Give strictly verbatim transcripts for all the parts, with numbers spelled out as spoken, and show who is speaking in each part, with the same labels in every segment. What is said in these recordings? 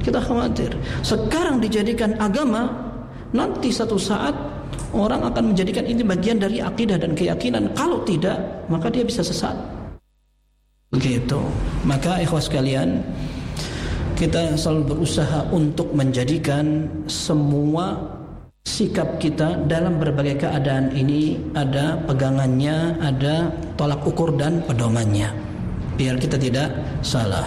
Speaker 1: Kita khawatir. Sekarang dijadikan agama, nanti satu saat orang akan menjadikan ini bagian dari akidah dan keyakinan. Kalau tidak, maka dia bisa sesat. Begitu. Maka ikhwas sekalian, kita selalu berusaha untuk menjadikan semua sikap kita dalam berbagai keadaan ini ada pegangannya, ada tolak ukur dan pedomannya, biar kita tidak salah.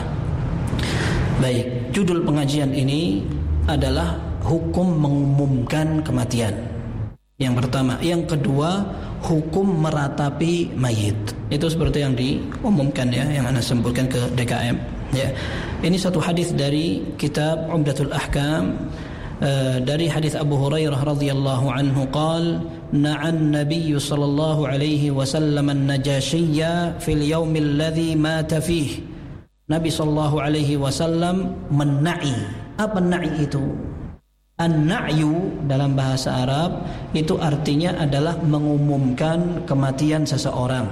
Speaker 1: Baik, judul pengajian ini adalah hukum mengumumkan kematian. Yang pertama, yang kedua, hukum meratapi mayit. Itu seperti yang diumumkan ya, yang Anda sebutkan ke D K M. Ya, ini satu hadis dari kitab Umdatul Ahkam uh, dari hadis Abu Hurairah radhiyallahu anhu qala na'an Nabiy sallallahu alaihi wasallam an-Najashiyya fil yaumil ladzi mata fihi. Nabi sallallahu alaihi wasallam mena'i. Apa na'i itu? An-na'yu dalam bahasa Arab itu artinya adalah mengumumkan kematian seseorang.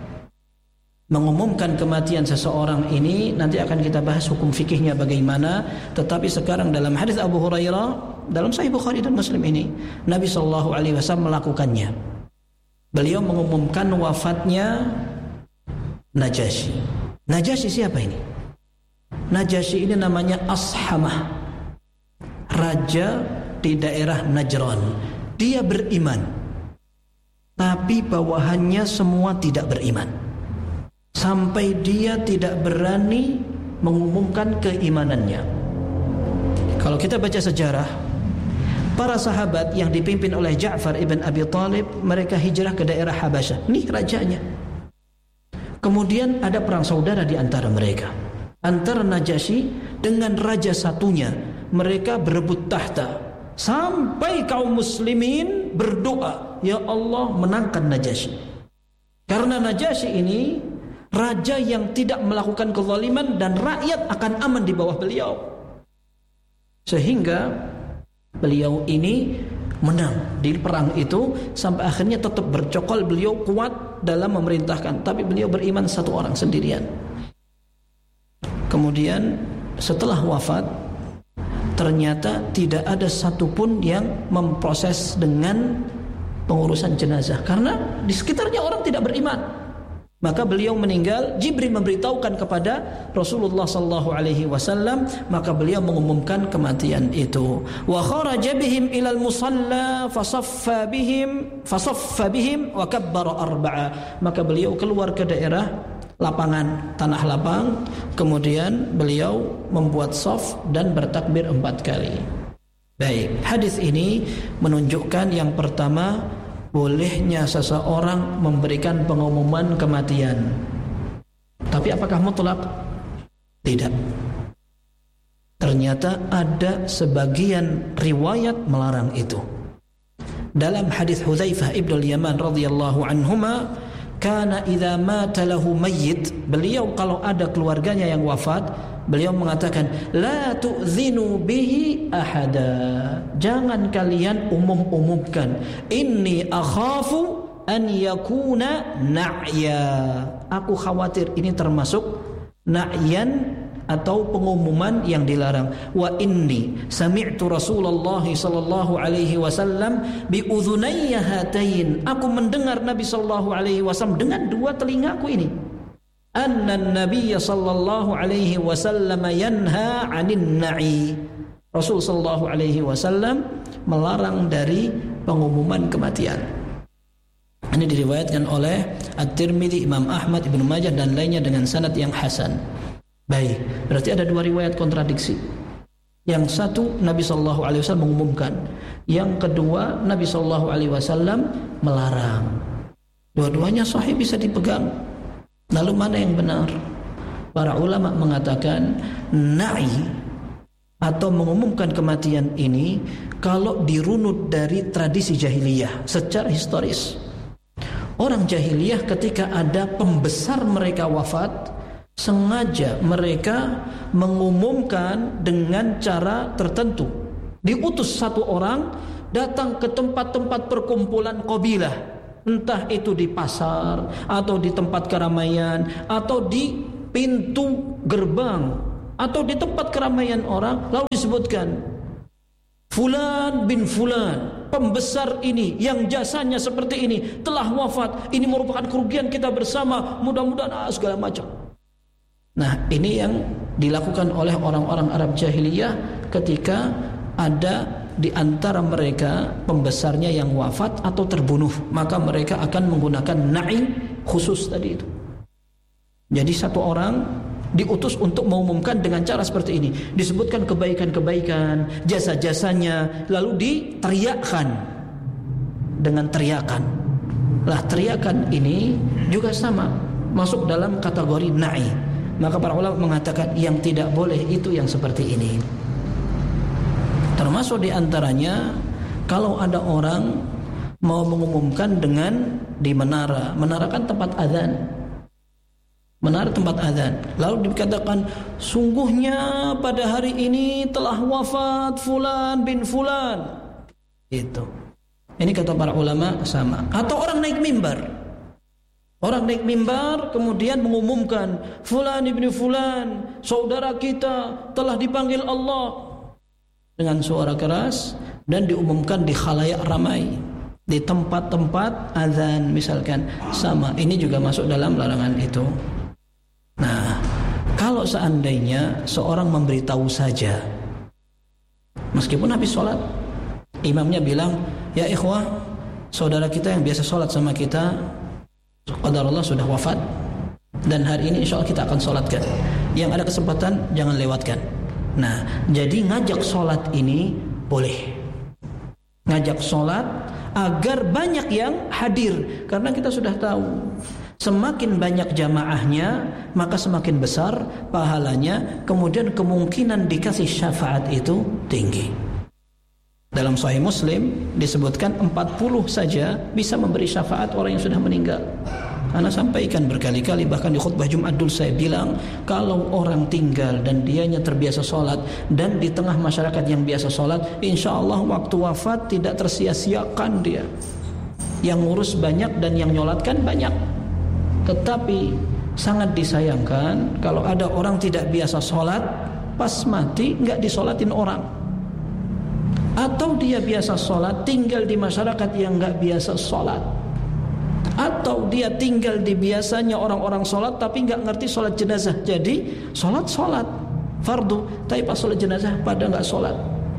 Speaker 1: Mengumumkan kematian seseorang ini nanti akan kita bahas hukum fikihnya bagaimana. Tetapi sekarang dalam hadis Abu Hurairah dalam Sahih Bukhari dan Muslim ini, Nabi sallallahu alaihi wasallam melakukannya. Beliau mengumumkan wafatnya Najasyi. Najasyi siapa ini? Najasyi ini namanya Ashamah, raja di daerah Najran. Dia beriman, tapi bawahannya semua tidak beriman. Sampai dia tidak berani mengumumkan keimanannya. Kalau kita baca sejarah, para sahabat yang dipimpin oleh Ja'far ibn Abi Thalib, mereka hijrah ke daerah Habasyah. Nih rajanya. Kemudian ada perang saudara di antara mereka, antara Najasyi dengan raja satunya. Mereka berebut tahta sampai kaum muslimin berdoa, ya Allah menangkan Najasyi. Karena Najasyi ini raja yang tidak melakukan kezaliman dan rakyat akan aman di bawah beliau. Sehingga beliau ini menang di perang itu sampai akhirnya tetap bercokol. Beliau kuat dalam memerintahkan, tapi beliau beriman satu orang sendirian. Kemudian setelah wafat, ternyata tidak ada satupun yang memproses dengan pengurusan jenazah karena di sekitarnya orang tidak beriman. Maka beliau meninggal, Jibril memberitahukan kepada Rasulullah sallallahu alaihi wasallam, maka beliau mengumumkan kematian itu. Wa kharaja bihim ilal musalla fasaffa bihim fasaffa bihim wa kabbara arba'a. Maka beliau keluar ke daerah lapangan, tanah lapang, kemudian beliau membuat shaf dan bertakbir empat kali. Baik, hadis ini menunjukkan yang pertama, bolehnya seseorang memberikan pengumuman kematian. Tapi apakah mutlak? Tidak. Ternyata ada sebagian riwayat melarang itu. Dalam hadis Hudzaifah ibn al-Yaman radhiyallahu anhuma, kana idza mata lahu mayyit, beliau kalau ada keluarganya yang wafat, beliau mengatakan la tu'zinu bihi ahada, jangan kalian umum-umumkan, inni akhafu an yakuna na'ya, aku khawatir ini termasuk na'yan atau pengumuman yang dilarang. Wa inni sami'tu Rasulullah sallallahu alaihi wasallam bi udhunayya hatain, aku mendengar Nabi sallallahu alaihi wasallam dengan dua telingaku ini, anna Nabiy sallallahu alaihi wasallam yanha 'anin na'i, Rasul sallallahu alaihi wasallam melarang dari pengumuman kematian. Ini diriwayatkan oleh At-Tirmidzi, Imam Ahmad, Ibnu Majah dan lainnya dengan sanad yang hasan. Baik, berarti ada dua riwayat kontradiksi. Yang satu Nabi sallallahu alaihi wasallam mengumumkan, yang kedua Nabi sallallahu alaihi wasallam melarang. Dua-duanya sahih, bisa dipegang. Lalu mana yang benar? Para ulama mengatakan na'i atau mengumumkan kematian ini kalau dirunut dari tradisi jahiliyah secara historis. Orang jahiliyah ketika ada pembesar mereka wafat, sengaja mereka mengumumkan dengan cara tertentu. Diutus satu orang datang ke tempat-tempat perkumpulan qabilah, entah itu di pasar atau di tempat keramaian atau di pintu gerbang atau di tempat keramaian orang, lalu disebutkan Fulan bin Fulan, pembesar ini yang jasanya seperti ini telah wafat, ini merupakan kerugian kita bersama, mudah-mudahan ah, segala macam. Nah, ini yang dilakukan oleh orang-orang Arab jahiliyah ketika ada di antara mereka pembesarnya yang wafat atau terbunuh, maka mereka akan menggunakan na'i khusus tadi itu. Jadi satu orang diutus untuk mengumumkan dengan cara seperti ini, disebutkan kebaikan-kebaikan, jasa-jasanya, lalu diteriakkan dengan teriakan. Lah, teriakan ini juga sama masuk dalam kategori na'i. Maka para ulama mengatakan yang tidak boleh itu yang seperti ini. Termasuk di antaranya kalau ada orang mau mengumumkan dengan di menara. Menara kan tempat azan. Menara tempat azan. Lalu dikatakan sungguhnya pada hari ini telah wafat Fulan bin Fulan. Itu. Ini kata para ulama sama. Atau orang naik mimbar. Orang naik mimbar kemudian mengumumkan Fulan ibni Fulan, saudara kita telah dipanggil Allah dengan suara keras dan diumumkan di khalayak ramai, di tempat-tempat azan misalkan, sama. Ini juga masuk dalam larangan itu. Nah, kalau seandainya seorang memberitahu saja, meskipun habis sholat, imamnya bilang, ya ikhwah, saudara kita yang biasa sholat sama kita, qadarullah sudah wafat, dan hari ini insya Allah kita akan sholatkan. Yang ada kesempatan jangan lewatkan. Nah, jadi ngajak sholat ini boleh. Ngajak sholat agar banyak yang hadir, karena kita sudah tahu semakin banyak jamaahnya maka semakin besar pahalanya, kemudian kemungkinan dikasih syafaat itu tinggi. Dalam Sahih Muslim disebutkan empat puluh saja bisa memberi syafaat orang yang sudah meninggal. Ana sampaikan berkali-kali, bahkan di khutbah Jumat dulu saya bilang, kalau orang tinggal dan dianya terbiasa sholat, dan di tengah masyarakat yang biasa sholat, insya Allah waktu wafat tidak tersia-siakan dia. Yang ngurus banyak dan yang nyolatkan banyak. Tetapi sangat disayangkan kalau ada orang tidak biasa sholat, pas mati nggak disolatin orang. Atau dia biasa sholat, tinggal di masyarakat yang nggak biasa sholat. Atau dia tinggal di biasanya orang-orang sholat tapi nggak ngerti sholat jenazah. Jadi sholat-sholat fardu, tapi pas sholat jenazah pada nggak sholat.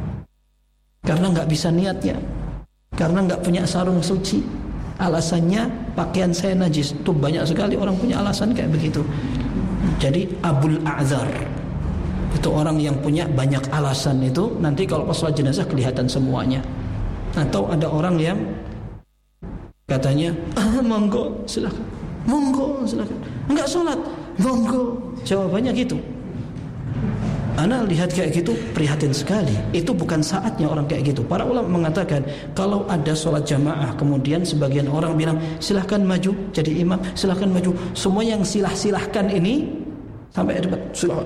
Speaker 1: Karena nggak bisa niatnya, karena nggak punya sarung suci. Alasannya pakaian saya najis. Tuh banyak sekali orang punya alasan kayak begitu. Jadi Abul A'zar itu orang yang punya banyak alasan, itu nanti kalau pas sholat jenazah kelihatan semuanya. Atau ada orang yang katanya, ah monggo silakan, monggo silakan, enggak sholat, monggo. Jawabannya gitu. Ana lihat kayak gitu prihatin sekali. Itu bukan saatnya orang kayak gitu. Para ulama mengatakan kalau ada sholat jamaah kemudian sebagian orang bilang silahkan maju jadi imam, silahkan maju. Semua yang silah-silahkan ini sampai debat silahkan.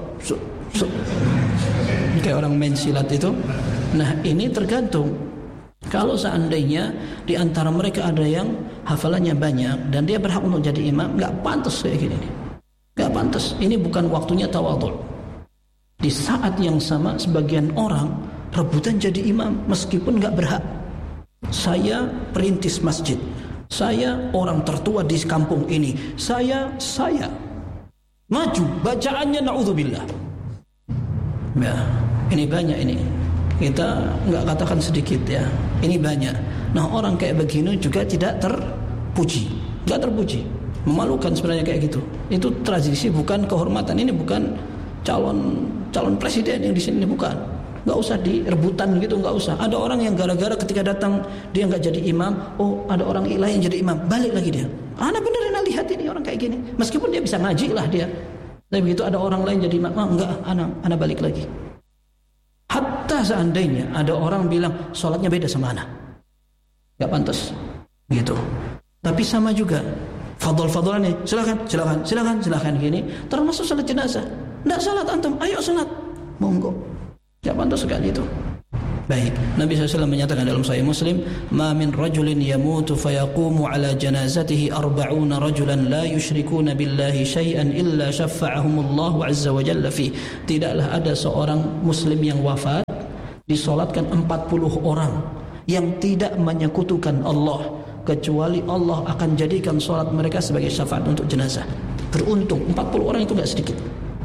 Speaker 1: Kayak orang main silat itu. Nah, ini tergantung. Kalau seandainya di antara mereka ada yang hafalannya banyak dan dia berhak untuk jadi imam, nggak pantas kayak gini. Nggak pantas. Ini bukan waktunya tawadhu. Di saat yang sama sebagian orang rebutan jadi imam meskipun nggak berhak. Saya perintis masjid. Saya orang tertua di kampung ini. Saya saya maju, bacaannya naudzubillah. Ya, ini banyak ini. Kita nggak katakan sedikit ya. Ini banyak. Nah, orang kayak begini juga tidak terpuji, nggak terpuji, memalukan sebenarnya kayak gitu. Itu tradisi, bukan kehormatan. Ini bukan calon calon presiden yang di sini, bukan. Nggak usah direbutan gitu, nggak usah. Ada orang yang gara-gara ketika datang dia nggak jadi imam, oh ada orang lain yang jadi imam, balik lagi dia. Ana beneran lihat ini orang kayak gini, meskipun dia bisa ngaji lah dia. Tapi begitu ada orang lain jadi imam, ah, enggak, ana ana balik lagi. Hatta seandainya ada orang bilang sholatnya beda sama ana, nggak pantas, gitu. Tapi sama juga, fadol-fadolannya, silakan, silakan, silakan, silakan gini. Termasuk sholat jenazah, nggak sholat antum, ayo sholat, monggo. Nggak pantas sekali itu. Baik, Nabi shallallahu alaihi wasallam menyatakan dalam Sahih Muslim, "Ma min rajulin yamutu fayaqumu ala janazatihi arba'una rajulan la yusyrikuna billahi syai'an illa syafa'ahumullahu azza wa jalla fi." Tidaklah ada seorang muslim yang wafat disolatkan empat puluh orang yang tidak menyekutukan Allah, kecuali Allah akan jadikan solat mereka sebagai syafaat untuk jenazah. Beruntung, empat puluh orang itu enggak sedikit.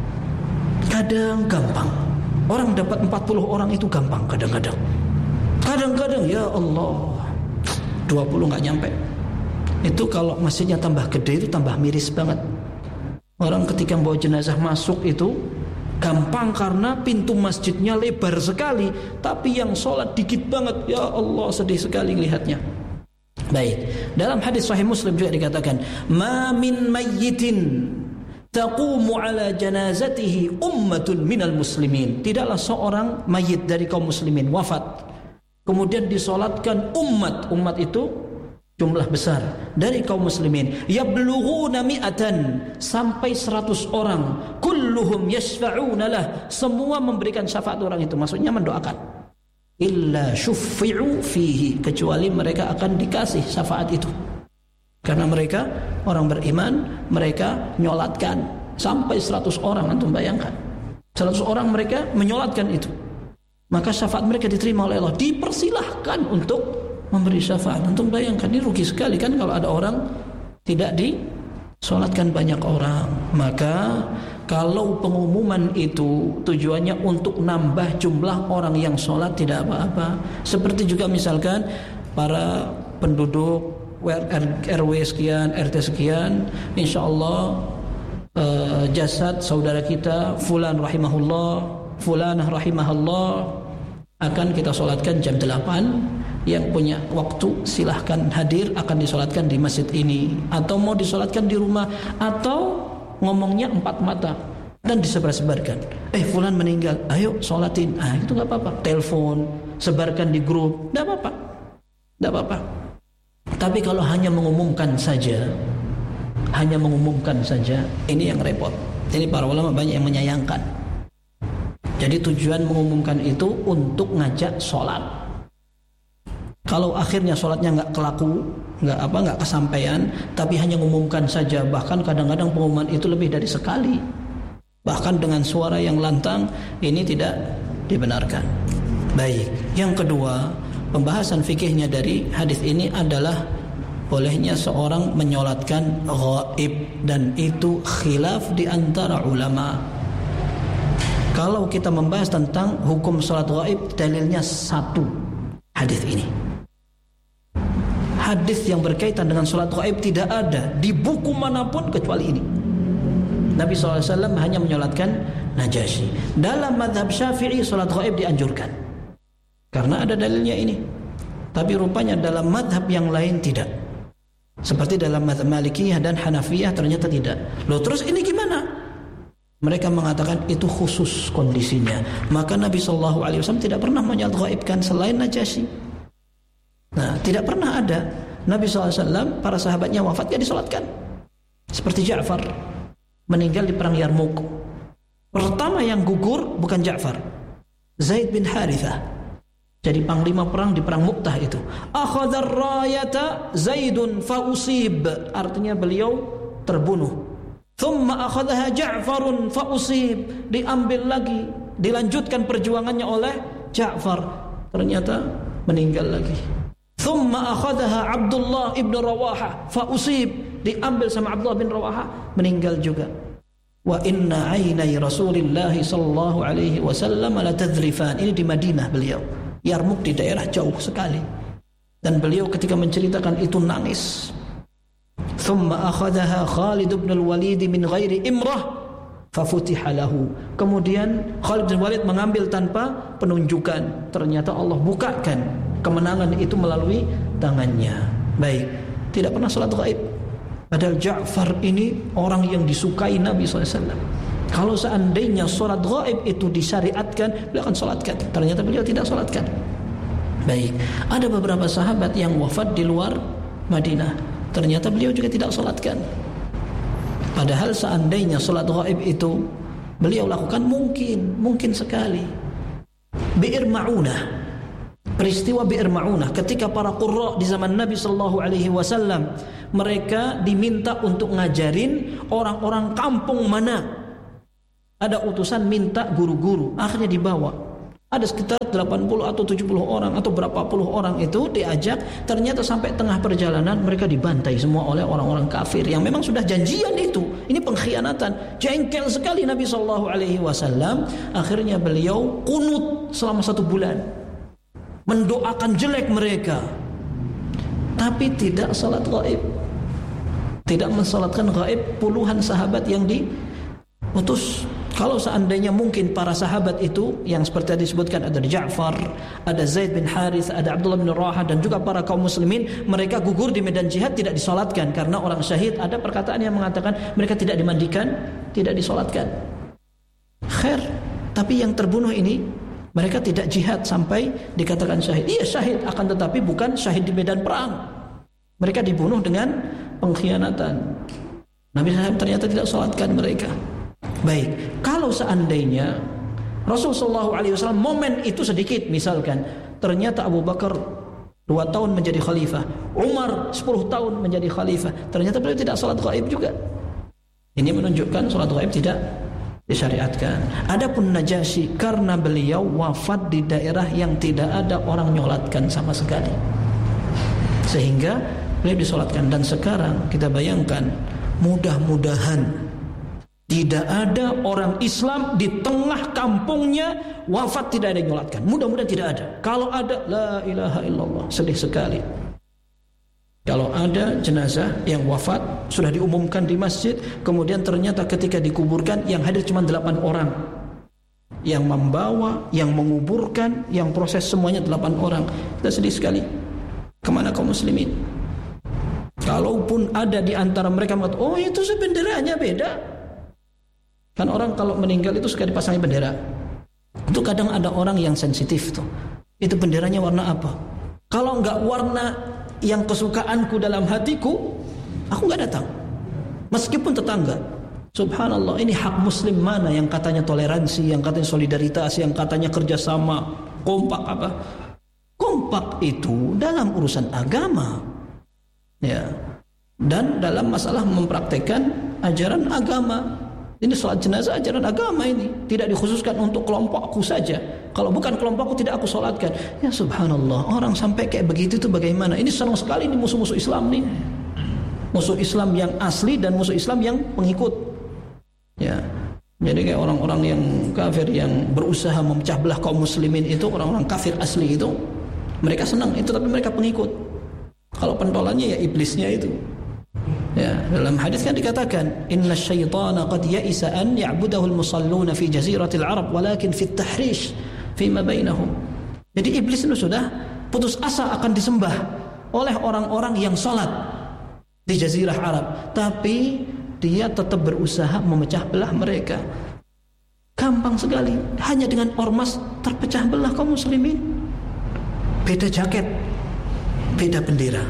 Speaker 1: Kadang gampang. Orang dapat empat puluh orang itu gampang kadang-kadang. Kadang-kadang ya Allah dua puluh enggak nyampe. Itu kalau masjidnya tambah gede itu tambah miris banget. Orang ketika bawa jenazah masuk itu gampang karena pintu masjidnya lebar sekali, tapi yang sholat dikit banget. Ya Allah, sedih sekali lihatnya. Baik, dalam hadis Sahih Muslim juga dikatakan, "Ma min mayyitin taqumu ala janazatihi ummatun minal muslimin." Tidaklah seorang mayit dari kaum muslimin wafat kemudian disolatkan umat, umat itu jumlah besar dari kaum muslimin, yablughuna mi'atan, sampai seratus orang, kulluhum yashfa'una lah, semua memberikan syafaat orang itu, maksudnya mendoakan, illa syuffi'u fihi, kecuali mereka akan dikasih syafaat itu. Karena mereka orang beriman, mereka menyolatkan sampai seratus orang. Antum bayangkan, seratus orang mereka menyolatkan itu, maka syafaat mereka diterima oleh Allah. Dipersilahkan untuk memberi syafaat. Antum bayangkan, ini rugi sekali kan kalau ada orang tidak disolatkan banyak orang. Maka kalau pengumuman itu tujuannya untuk nambah jumlah orang yang sholat, tidak apa-apa. Seperti juga misalkan para penduduk R W sekian, R T sekian, insyaallah uh, jasad saudara kita fulan rahimahullah, fulanah rahimahullah akan kita solatkan jam delapan. Yang punya waktu silahkan hadir, akan disolatkan di masjid ini, atau mau disolatkan di rumah, atau ngomongnya empat mata dan disebar-sebarkan. Eh fulan meninggal, ayo solatin. Ah itu nggak apa-apa. Telepon, sebarkan di grup, nggak apa-apa, nggak apa-apa. Tapi kalau hanya mengumumkan saja, hanya mengumumkan saja, ini yang repot. Ini para ulama banyak yang menyayangkan. Jadi tujuan mengumumkan itu untuk ngajak sholat. Kalau akhirnya sholatnya nggak kelaku, nggak apa, nggak kesampaian, tapi hanya mengumumkan saja, bahkan kadang-kadang pengumuman itu lebih dari sekali, bahkan dengan suara yang lantang, ini tidak dibenarkan. Baik, yang kedua, pembahasan fikihnya dari hadis ini adalah bolehnya seorang menyolatkan ghaib, dan itu khilaf di antara ulama. Kalau kita membahas tentang hukum sholat ghaib, dalilnya satu hadis ini. Hadis yang berkaitan dengan sholat ghaib tidak ada di buku manapun kecuali ini. Nabi shallallahu alaihi wasallam hanya menyolatkan Najasyi. Dalam mazhab Syafi'i sholat ghaib dianjurkan karena ada dalilnya ini. Tapi rupanya dalam mazhab yang lain tidak. Seperti dalam mazhab Malikiyah dan Hanafiyah ternyata tidak. Loh terus ini gimana? Mereka mengatakan itu khusus kondisinya. Maka Nabi shallallahu alaihi wasallam tidak pernah menyolatkan selain Najasyi. Nah, tidak pernah ada Nabi shallallahu alaihi wasallam, para sahabatnya wafat gak disolatkan. Seperti Ja'far meninggal di perang Yarmuk. Pertama yang gugur bukan Ja'far, Zaid bin Harithah. Jadi panglima perang di perang Mu'tah itu. Akhadhar rayata Zaidun fa usib, artinya beliau terbunuh. Thumma akhadhaha Ja'farun fa usib, diambil lagi, dilanjutkan perjuangannya oleh Ja'far, ternyata meninggal lagi. Thumma akhadhaha Abdullah ibn Rawaha fa usib, diambil sama Abdullah bin Rawaha, meninggal juga. Wa inna aynai Rasulillah sallallahu alaihi wasallam la tadhrifan. Ini di Madinah beliau. Yarmuk di daerah jauh sekali. Dan beliau ketika menceritakan itu nangis. Thumma akhadhaha Khalid bin al-Walid min ghairi imrah fa futiha lahu. Kemudian Khalid bin Walid mengambil tanpa penunjukan. Ternyata Allah bukakan kemenangan itu melalui tangannya. Baik, tidak pernah salat ghaib. Padahal Ja'far ini orang yang disukai Nabi shallallahu alaihi wasallam. Kalau seandainya salat ghaib itu disyariatkan, beliau akan salatkan. Ternyata beliau tidak salatkan. Baik, ada beberapa sahabat yang wafat di luar Madinah. Ternyata beliau juga tidak salatkan. Padahal seandainya salat ghaib itu beliau lakukan, mungkin, mungkin sekali. Bi'r Ma'unah peristiwa Bi'r Ma'unah ketika para qurra di zaman Nabi sallallahu alaihi wasallam mereka diminta untuk ngajarin orang-orang kampung mana. Ada utusan minta guru-guru, akhirnya dibawa. Ada sekitar delapan puluh atau tujuh puluh orang atau berapa puluh orang itu diajak, ternyata sampai tengah perjalanan mereka dibantai semua oleh orang-orang kafir yang memang sudah janjian itu. Ini pengkhianatan. Jengkel sekali Nabi sallallahu alaihi wasallam, akhirnya beliau kunut selama satu bulan. Mendoakan jelek mereka, tapi tidak salat gaib, tidak mensalatkan gaib puluhan sahabat yang diutus. Kalau seandainya mungkin para sahabat itu yang seperti tadi disebutkan, ada Ja'far, ada Zaid bin Harith, ada Abdullah bin Rawaha, dan juga para kaum muslimin, mereka gugur di medan jihad tidak disolatkan karena orang syahid. Ada perkataan yang mengatakan mereka tidak dimandikan, tidak disolatkan. Khair, tapi yang terbunuh ini mereka tidak jihad sampai dikatakan syahid. Iya syahid, akan tetapi bukan syahid di medan perang. Mereka dibunuh dengan pengkhianatan. Nabi shallallahu alaihi wasallam ternyata tidak salatkan mereka. Baik, kalau seandainya Rasulullah shallallahu alaihi wasallam momen itu sedikit, misalkan ternyata Abu Bakar dua tahun menjadi khalifah, Umar sepuluh tahun menjadi khalifah, ternyata beliau tidak salat gaib juga. Ini menunjukkan salat gaib tidak disyariatkan. Adapun Najasyi karena beliau wafat di daerah yang tidak ada orang nyolatkan sama sekali, sehingga beliau disolatkan. Dan sekarang kita bayangkan, mudah-mudahan tidak ada orang Islam di tengah kampungnya wafat tidak ada yang nyolatkan. Mudah-mudahan tidak ada. Kalau ada, la ilaha illallah, sedih sekali. Kalau ada jenazah yang wafat sudah diumumkan di masjid, kemudian ternyata ketika dikuburkan yang hadir cuma delapan orang, yang membawa, yang menguburkan, yang proses semuanya delapan orang. Kita sedih sekali. Kemana kaum muslimin? Kalaupun ada di antara mereka mengatakan, oh itu benderanya beda. Kan orang kalau meninggal itu suka dipasangi bendera. Itu kadang ada orang yang sensitif tuh. Itu benderanya warna apa? Kalau enggak warna yang kesukaanku dalam hatiku, aku enggak datang. Meskipun tetangga. Subhanallah, ini hak muslim mana yang katanya toleransi, yang katanya solidaritas, yang katanya kerjasama, kompak apa? Kompak itu dalam urusan agama, ya, dan dalam masalah mempraktekkan ajaran agama. Ini sholat jenazah ajaran agama, ini tidak dikhususkan untuk kelompokku saja. Kalau bukan kelompokku tidak aku sholatkan. Ya subhanallah, orang sampai kayak begitu itu bagaimana? Ini senang sekali ini musuh-musuh Islam nih. Musuh Islam yang asli dan musuh Islam yang pengikut. Ya. Jadi kayak orang-orang yang kafir yang berusaha memecah belah kaum muslimin itu, orang-orang kafir asli itu, mereka senang itu, tapi mereka pengikut. Kalau pentolannya ya iblisnya itu. Ya, dalam hadis kan dikatakan, inna syaitana qad ya'isa an ya'budahu al-musalluna fi jaziratil Arab walakin fi at-tahrish fima bainahum. Jadi iblis itu sudah putus asa akan disembah oleh orang-orang yang salat di jazirah Arab, tapi dia tetap berusaha memecah belah mereka. Gampang sekali, hanya dengan ormas terpecah belah kaum muslimin. Beda jaket, beda bendera.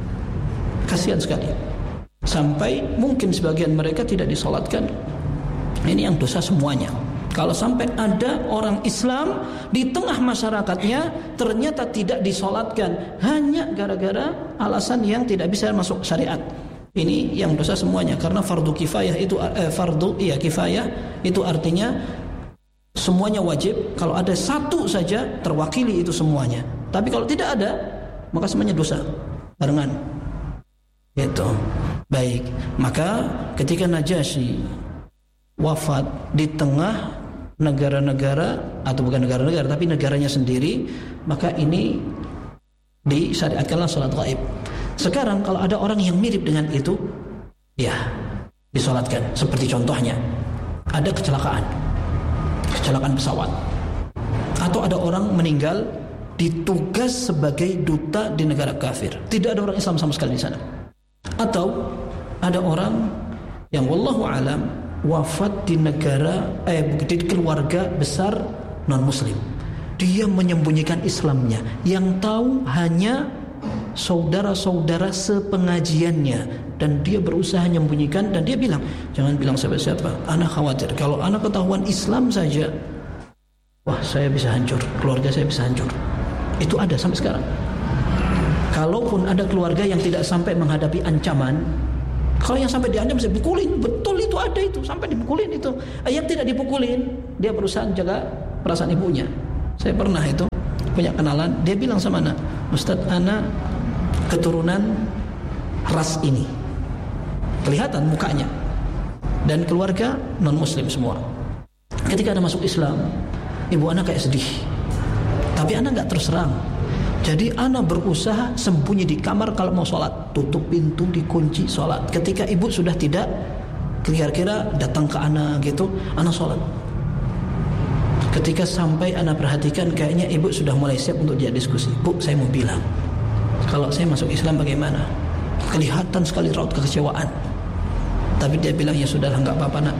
Speaker 1: Kasihan sekali. Sampai mungkin sebagian mereka tidak disolatkan. Ini yang dosa semuanya. Kalau sampai ada orang Islam di tengah masyarakatnya ternyata tidak disolatkan hanya gara-gara alasan yang tidak bisa masuk syariat, ini yang dosa semuanya. Karena fardu kifayah itu eh, fardu iya kifayah itu artinya semuanya wajib. Kalau ada satu saja terwakili itu semuanya. Tapi kalau tidak ada, maka semuanya dosa barengan. Itu. Baik, maka ketika Najasyi wafat di tengah negara-negara, atau bukan negara-negara tapi negaranya sendiri, maka ini disyariatkanlah salat gaib. Sekarang kalau ada orang yang mirip dengan itu, ya disolatkan. Seperti contohnya ada kecelakaan, kecelakaan pesawat, atau ada orang meninggal ditugas sebagai duta di negara kafir, tidak ada orang Islam sama sekali di sana. Atau ada orang yang wallahu alam wafat di negara eh di keluarga besar non muslim. Dia menyembunyikan Islamnya. Yang tahu hanya saudara-saudara sepengajiannya, dan dia berusaha menyembunyikan, dan dia bilang, jangan bilang siapa-siapa, anak khawatir kalau anak ketahuan Islam saja, wah saya bisa hancur, keluarga saya bisa hancur. Itu ada sampai sekarang. Kalaupun ada keluarga yang tidak sampai menghadapi ancaman, kalau yang sampai diancam bisa dipukulin, betul itu ada itu, sampai dipukulin itu. Yang tidak dipukulin, dia berusaha jaga perasaan ibunya. Saya pernah itu punya kenalan, dia bilang sama anak, Ustadz, anak keturunan ras ini, kelihatan mukanya, dan keluarga non muslim semua. Ketika anak masuk Islam, ibu anak kayak sedih, tapi anak nggak terus terang. Jadi anak berusaha sembunyi di kamar kalau mau sholat, tutup pintu, dikunci sholat. Ketika ibu sudah tidak, kira-kira datang ke anak gitu, anak sholat. Ketika sampai anak perhatikan, kayaknya ibu sudah mulai siap untuk dia diskusi. Bu, saya mau bilang, kalau saya masuk Islam bagaimana? Kelihatan sekali raut kekecewaan. Tapi dia bilang, ya sudahlah, nggak apa-apa nak.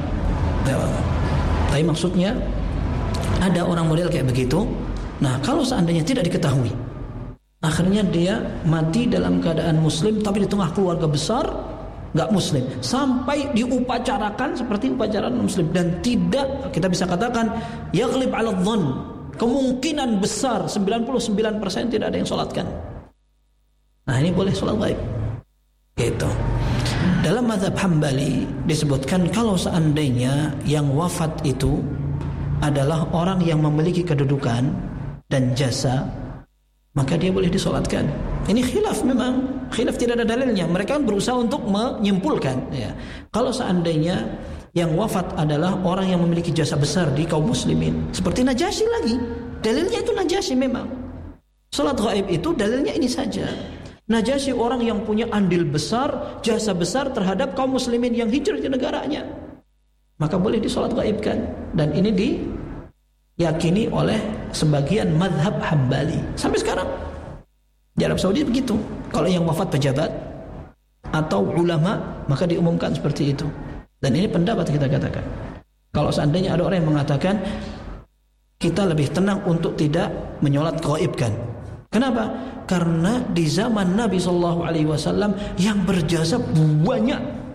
Speaker 1: Tapi maksudnya ada orang model kayak begitu. Nah, kalau seandainya tidak diketahui, akhirnya dia mati dalam keadaan muslim, tapi di tengah keluarga besar nggak muslim, sampai diupacarakan seperti upacara muslim, dan tidak, kita bisa katakan yaghlib 'ala dhon, kemungkinan besar sembilan puluh sembilan persen tidak ada yang sholatkan. Nah, ini boleh sholat gaib gitu. Dalam mazhab Hambali disebutkan kalau seandainya yang wafat itu adalah orang yang memiliki kedudukan dan jasa, maka dia boleh disolatkan. Ini khilaf, memang khilaf, tidak ada dalilnya. Mereka berusaha untuk menyimpulkan ya. Kalau seandainya yang wafat adalah orang yang memiliki jasa besar di kaum muslimin, seperti Najasyi lagi, dalilnya itu Najasyi memang. Salat gaib itu dalilnya ini saja. Najasyi orang yang punya andil besar, jasa besar terhadap kaum muslimin yang hijrah di negaranya, maka boleh disolat gaibkan. Dan ini diyakini oleh sebagian mazhab Hambali sampai sekarang. Di Arab Saudi begitu. Kalau yang wafat pejabat atau ulama, maka diumumkan seperti itu. Dan ini pendapat kita katakan. Kalau seandainya ada orang yang mengatakan kita lebih tenang untuk tidak menyolat gaibkan. Kenapa? Karena di zaman Nabi Shallallahu Alaihi Wasallam yang berjasa banyak,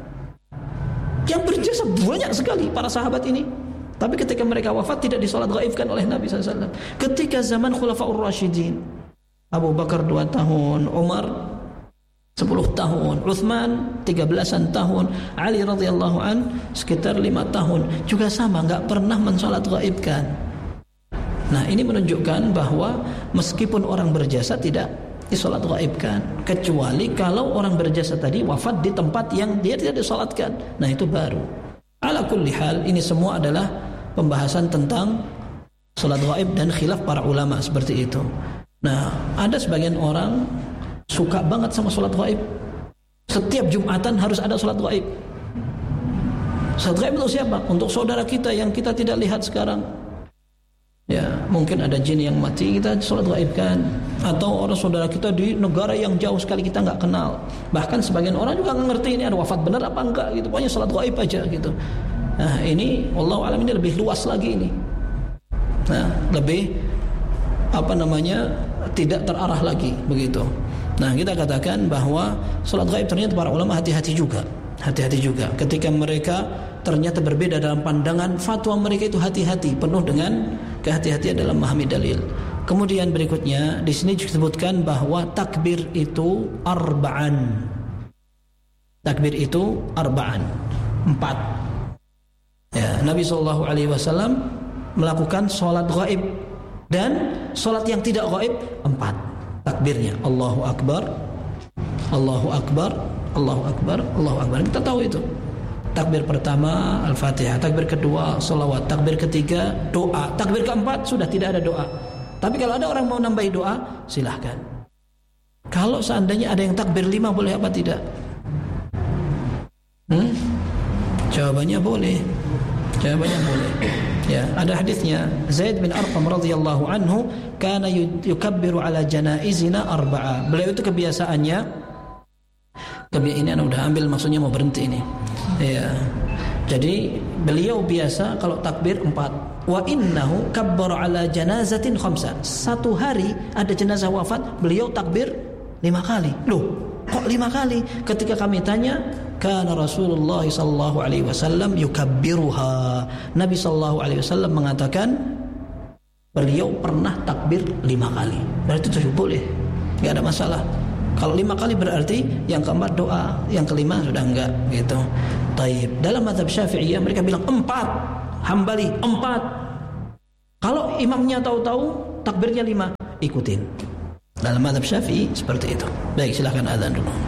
Speaker 1: yang berjasa banyak sekali para sahabat ini. Tapi ketika mereka wafat tidak disolat gaibkan oleh Nabi Shallallahu Alaihi Wasallam. Ketika zaman Khulafaur Rasyidin, Abu Bakar dua tahun, Umar sepuluh tahun, Uthman tiga belasan tahun, Ali radhiyallahu an sekitar lima tahun, juga sama, nggak pernah mensolat gaibkan. Nah, ini menunjukkan bahwa meskipun orang berjasa tidak disolat gaibkan, kecuali kalau orang berjasa tadi wafat di tempat yang dia tidak disolatkan. Nah, itu baru. Ala kulli hal, ini semua adalah pembahasan tentang solat gaib dan khilaf para ulama seperti itu. Nah, ada sebagian orang suka banget sama solat gaib. Setiap Jumatan harus ada solat gaib. Solat gaib untuk siapa? Untuk saudara kita yang kita tidak lihat sekarang. Ya, mungkin ada jin yang mati, kita sholat gaibkan. Atau orang saudara kita di negara yang jauh sekali kita nggak kenal. Bahkan sebagian orang juga nggak ngerti ini ada wafat benar apa enggak gitu. Pokoknya sholat gaib aja gitu. Nah, ini wallahu alam, ini lebih luas lagi ini. Nah, lebih apa namanya, tidak terarah lagi begitu. Nah, kita katakan bahwa sholat gaib ternyata para ulama hati-hati juga. Hati-hati juga ketika mereka ternyata berbeda dalam pandangan, fatwa mereka itu hati-hati, penuh dengan kehati-hatian dalam memahami dalil. Kemudian berikutnya di sini disebutkan bahwa takbir itu arba'an. Takbir itu arba'an, empat. Ya, Nabi Shallallahu Alaihi Wasallam melakukan sholat gaib dan sholat yang tidak gaib empat. Takbirnya Allahu Akbar, Allahu Akbar, Allahu Akbar, Allahu Akbar. Kita tahu itu. Takbir pertama Al-Fatihah, takbir kedua salawat, takbir ketiga doa, takbir keempat sudah tidak ada doa. Tapi kalau ada orang mau nambahi doa, silahkan. Kalau seandainya ada yang takbir lima, boleh apa tidak? Hmm? Jawabannya boleh. Jawabannya boleh. Ya, ada hadisnya. Zaid bin Arqam radhiyallahu anhu kana yukabbiru ala janaizina arba'a. Beliau itu kebiasaannya, ini anak udah ambil maksudnya mau berhenti ini. Ya. Jadi beliau biasa kalau takbir empat. Wa innahu kabbara ala janazatin khamsa. Satu hari ada jenazah wafat, beliau takbir lima kali. Loh, kok lima kali? Ketika kami tanya, kana Rasulullah sallallahu alaihi wasallam yukabbiruha. Nabi sallallahu alaihi wasallam mengatakan beliau pernah takbir lima kali. Berarti itu boleh, nggak ada masalah. Kalau lima kali berarti yang keempat doa, yang kelima sudah enggak gitu. Taib. Dalam mazhab Syafi'iyah mereka bilang empat, Hambali empat. Kalau imamnya tahu-tahu takbirnya lima, ikutin. Dalam mazhab Syafi'i seperti itu. Baik, silakan azan dulu.